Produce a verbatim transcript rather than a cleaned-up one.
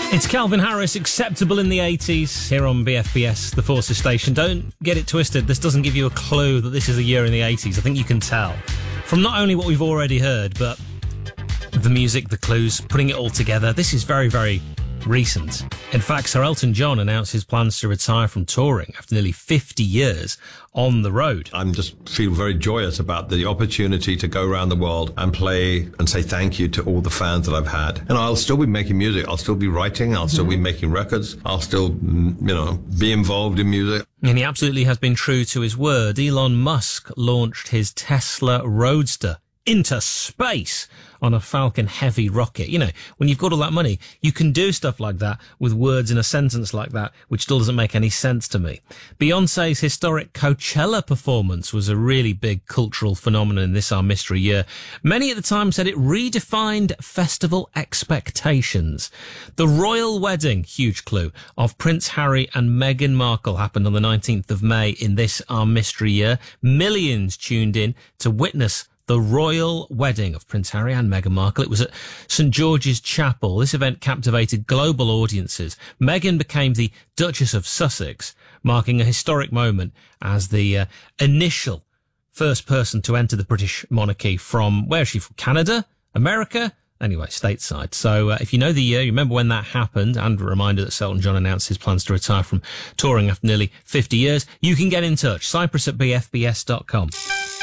It's Calvin Harris, Acceptable in the eighties, here on B F B S, the Forces station. Don't get it twisted, this doesn't give you a clue that this is a year in the eighties. I think you can tell from not only what we've already heard, but the music, the clues, putting it all together. This is very, very recent. In fact, Sir Elton John announced his plans to retire from touring after nearly fifty years on the road. I'm just feel very joyous about the opportunity to go around the world and play and say thank you to all the fans that I've had. And I'll still be making music. I'll still be writing. I'll still be making records. I'll still, you know, be involved in music. And he absolutely has been true to his word. Elon Musk launched his Tesla Roadster into space on a Falcon Heavy rocket. You know, when you've got all that money, you can do stuff like that with words in a sentence like that, which still doesn't make any sense to me. Beyonce's historic Coachella performance was a really big cultural phenomenon in this Our Mystery year. Many at the time said it redefined festival expectations. The royal wedding, huge clue, of Prince Harry and Meghan Markle happened on the nineteenth of May in this Our Mystery year. Millions tuned in to witness the royal wedding of Prince Harry and Meghan Markle. It was at St George's Chapel. This event captivated global audiences. Meghan became the Duchess of Sussex, marking a historic moment as the uh, initial first person to enter the British monarchy from, where is she from? Canada? America? Anyway, stateside. So uh, if you know the year, you remember when that happened, and a reminder that Elton John announced his plans to retire from touring after nearly fifty years, you can get in touch. Cyprus at b f b s dot com.